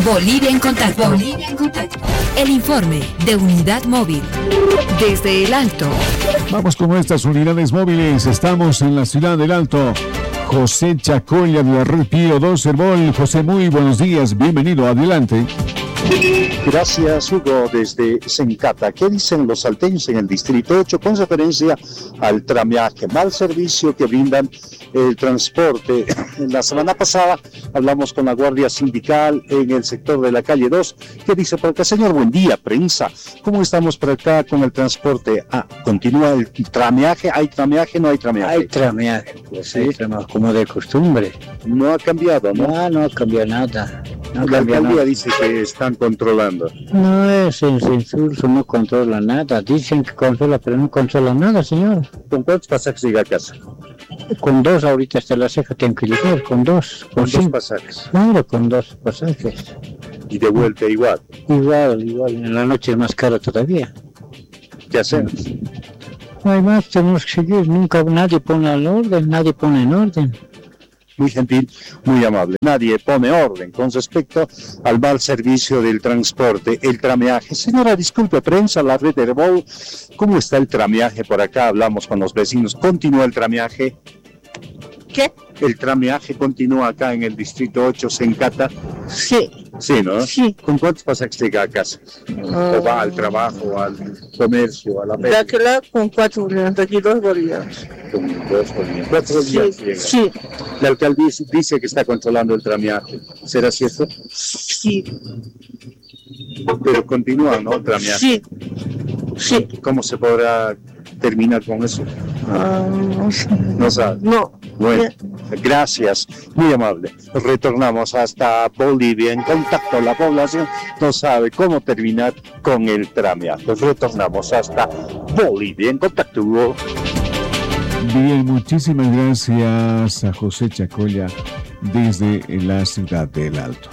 Bolivia en contacto. Bolivia en contacto. El informe de Unidad Móvil. Desde el Alto. Vamos con nuestras unidades móviles. Estamos en la ciudad del Alto. José Chacolla de la Red Pío 2 Herbol. José, muy buenos días. Bienvenido. Adelante. Gracias, Hugo, desde Sencata. ¿Qué dicen los salteños en el Distrito 8 con referencia al trameaje? Mal servicio que brindan el transporte. La semana pasada hablamos con la Guardia Sindical en el sector de la calle 2. ¿Qué dice por acá? Señor, buen día, prensa. ¿Cómo estamos por acá con el transporte? ¿Continúa el trameaje? ¿Hay trameaje? ¿No hay trameaje? Hay trameaje, pues sí, hay trameaje, como de costumbre. No ha cambiado, ¿no? No ha cambiado nada. La alcaldía dice que están controlando. No es el censurso, no controla nada. Dicen que controla, pero no controla nada, señor. ¿Con cuántos pasajes llega a casa? Con 2 ahorita hasta la ceja tengo que llegar, con 2. ¿Con 2 pasajes? Claro, con 2 pasajes. ¿Y de vuelta igual? Igual. En la noche es más caro todavía. ¿Qué hacemos? No hay más, tenemos que seguir. Nunca nadie pone en orden. Muy gentil, muy amable. Nadie pone orden con respecto al mal servicio del transporte, el trameaje. Señora, disculpe, prensa, la Red Herbol, ¿cómo está el trameaje por acá? Hablamos con los vecinos. ¿Continúa el trameaje? ¿Qué? ¿El trameaje continúa acá en el Distrito 8, Sencata? Sí. Sí, ¿no? Sí. ¿Con cuántos pasajes llega a casa? ¿O va al trabajo, al comercio, a la De aquel lado con 4 bolivianos, de aquí 2 bolivianos. Con 2 bolivianos. 4 bolivianos Sí, llega. sí. La alcaldía dice que está controlando el trameaje. ¿Será cierto? Sí. Pero continúa, ¿no? El trameaje. Sí. Sí. ¿Cómo se podrá terminar con eso? No sé. No sabe. No. Bueno, gracias, muy amable. Retornamos hasta Bolivia. En contacto, la población no sabe cómo terminar con el trameaje. Retornamos hasta Bolivia. En contacto, Hugo. Bien, muchísimas gracias a José Chacolla desde la ciudad del Alto.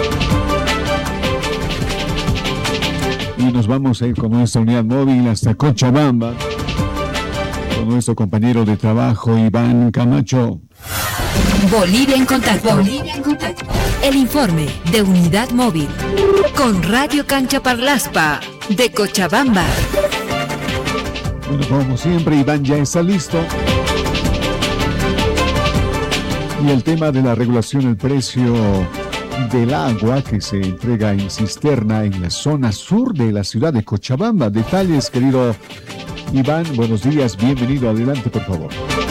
Y nos vamos a ir con nuestra unidad móvil hasta Cochabamba, con nuestro compañero de trabajo Iván Camacho. Bolivia en contacto. Bolivia en contacto. El informe de Unidad Móvil con Radio Cancha Parlaspa de Cochabamba. Bueno, como siempre, Iván ya está listo. Y el tema de la regulación del precio del agua que se entrega en cisterna en la zona sur de la ciudad de Cochabamba. Detalles, querido Iván, buenos días, bienvenido, adelante por favor.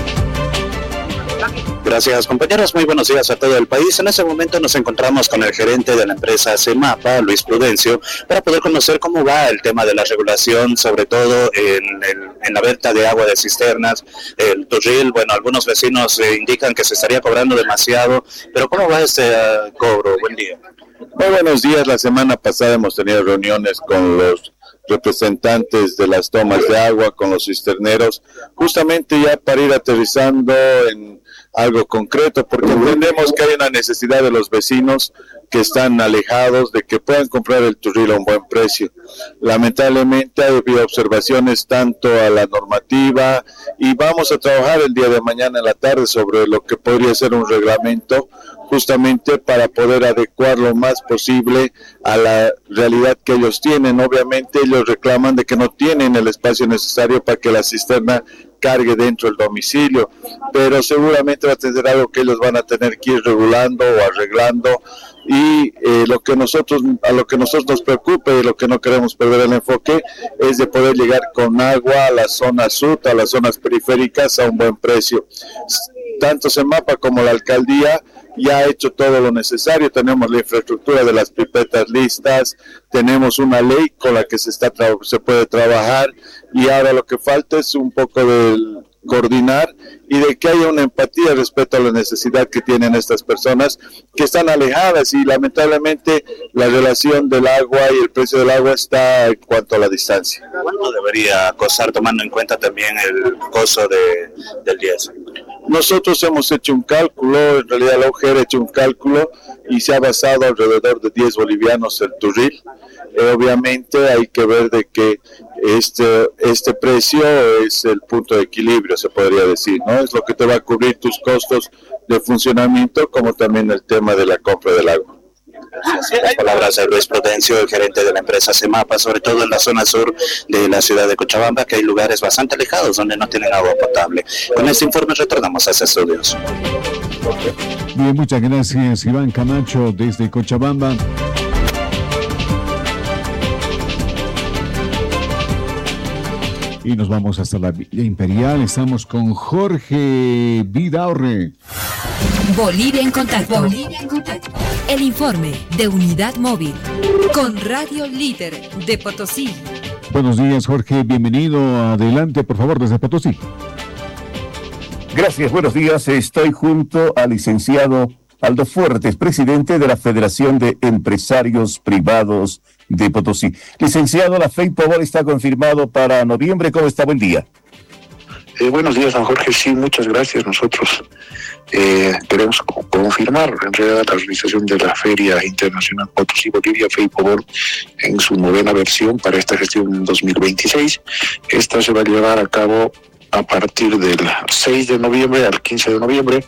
Gracias, compañeros, muy buenos días a todo el país. En este momento nos encontramos con el gerente de la empresa CEMAPA, Luis Prudencio, para poder conocer cómo va el tema de la regulación, sobre todo en la venta de agua de cisternas, el turril. Bueno, algunos vecinos indican que se estaría cobrando demasiado, pero ¿cómo va este cobro? Buen día. Muy buenos días. La semana pasada hemos tenido reuniones con los representantes de las tomas de agua, con los cisterneros, justamente ya para ir aterrizando en algo concreto, porque entendemos que hay una necesidad de los vecinos que están alejados de que puedan comprar el turril a un buen precio. Lamentablemente ha habido observaciones tanto a la normativa y vamos a trabajar el día de mañana en la tarde sobre lo que podría ser un reglamento justamente para poder adecuar lo más posible a la realidad que ellos tienen. Obviamente ellos reclaman de que no tienen el espacio necesario para que la cisterna cargue dentro del domicilio, pero seguramente va a tener algo que ellos van a tener que ir regulando o arreglando, y a lo que nosotros nos preocupa y lo que no queremos perder el enfoque es de poder llegar con agua a la zona sur, a las zonas periféricas a un buen precio. Tanto CEMAPA como la alcaldía ya ha hecho todo lo necesario. Tenemos la infraestructura de las pipetas listas, tenemos una ley con la que se puede trabajar, y ahora lo que falta es un poco de coordinar y de que haya una empatía respecto a la necesidad que tienen estas personas que están alejadas, y lamentablemente la relación del agua y el precio del agua está en cuanto a la distancia. ¿Cuánto debería costar, tomando en cuenta también el costo del diésel? Nosotros hemos hecho un cálculo, en realidad la UGER ha hecho un cálculo y se ha basado alrededor de 10 bolivianos el turril. Obviamente hay que ver de que este precio es el punto de equilibrio, se podría decir, ¿no? Es lo que te va a cubrir tus costos de funcionamiento, como también el tema de la compra del agua. Las palabras de Luis Prudencio, el gerente de la empresa CEMAPA, sobre todo en la zona sur de la ciudad de Cochabamba, que hay lugares bastante alejados donde no tienen agua potable. Con este informe retornamos a ese estudios. Bien, muchas gracias, Iván Camacho, desde Cochabamba. Y nos vamos hasta la Villa Imperial. Estamos con Jorge Vidaurre. Bolivia en contacto. Bolivia en contacto. El informe de Unidad Móvil con Radio Líder de Potosí. Buenos días, Jorge. Bienvenido. Adelante, por favor, desde Potosí. Gracias, buenos días. Estoy junto al licenciado Aldo Fuertes, presidente de la Federación de Empresarios Privados de Potosí. Licenciado, la FEIPOBOL está confirmado para noviembre. ¿Cómo está? Buen día. Buenos días, don Jorge. Sí, muchas gracias. Nosotros queremos confirmar en realidad la realización de la Feria Internacional Potosí Bolivia FEIPOBOL en su 9ª versión para esta gestión en 2026. Esta se va a llevar a cabo a partir del 6 de noviembre al 15 de noviembre.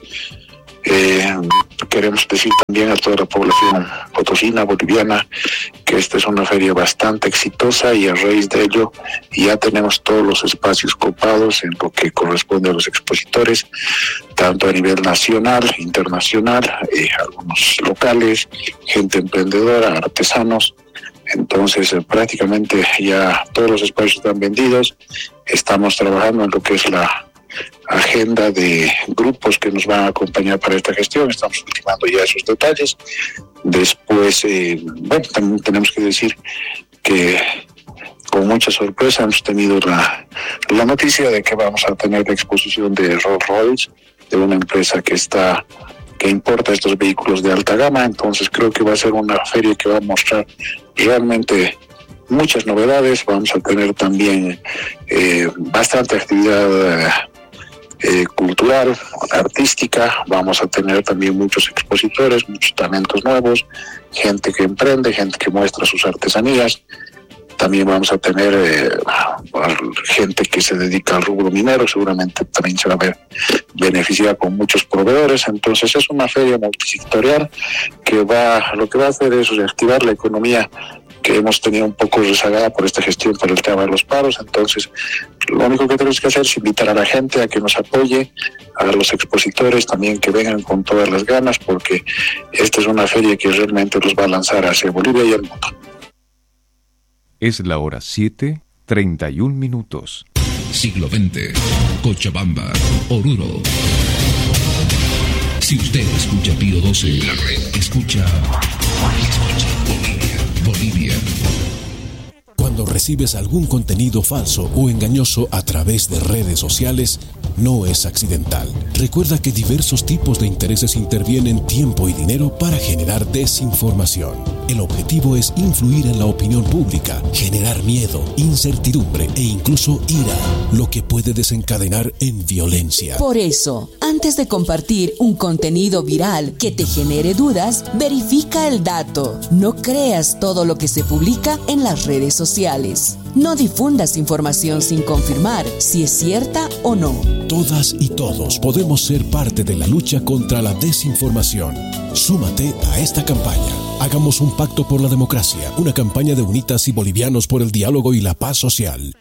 Queremos decir también a toda la población potosina, boliviana, que esta es una feria bastante exitosa y a raíz de ello ya tenemos todos los espacios copados en lo que corresponde a los expositores, tanto a nivel nacional, internacional, algunos locales, gente emprendedora, artesanos. Entonces prácticamente ya todos los espacios están vendidos. Estamos trabajando en lo que es la agenda de grupos que nos van a acompañar para esta gestión. Estamos ultimando ya esos detalles. Después, también tenemos que decir que con mucha sorpresa hemos tenido la noticia de que vamos a tener la exposición de Rolls Royce, de una empresa que importa estos vehículos de alta gama. Entonces creo que va a ser una feria que va a mostrar realmente muchas novedades. Vamos a tener también bastante actividad cultural, artística. Vamos a tener también muchos expositores, muchos talentos nuevos, gente que emprende, gente que muestra sus artesanías. También vamos a tener gente que se dedica al rubro minero, seguramente también se va a ver beneficiada con muchos proveedores. Entonces es una feria multisectorial que lo que va a hacer es reactivar la economía que hemos tenido un poco rezagada por esta gestión, por el tema de los paros. Entonces lo único que tenemos que hacer es invitar a la gente a que nos apoye, a los expositores también que vengan con todas las ganas, porque esta es una feria que realmente los va a lanzar hacia Bolivia y el mundo. Es la hora 7:31. Siglo XX, Cochabamba, Oruro. Si usted escucha Pío 12, escucha Bolivia. Cuando recibes algún contenido falso o engañoso a través de redes sociales, no es accidental. Recuerda que diversos tipos de intereses intervienen tiempo y dinero para generar desinformación. El objetivo es influir en la opinión pública, generar miedo, incertidumbre e incluso ira, lo que puede desencadenar en violencia. Por eso, antes de compartir un contenido viral que te genere dudas, verifica el dato. No creas todo lo que se publica en las redes sociales. No difundas información sin confirmar si es cierta o no. Todas y todos podemos ser parte de la lucha contra la desinformación. Súmate a esta campaña. Hagamos un pacto por la democracia, una campaña de Unitas y Bolivianos por el diálogo y la paz social.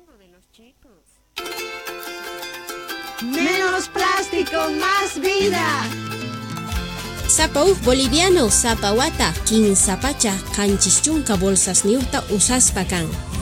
Menos plástico, más vida. Sapauf boliviano, sapawata, kin sapacha, kanchischunka bolsas niuta usaspakan.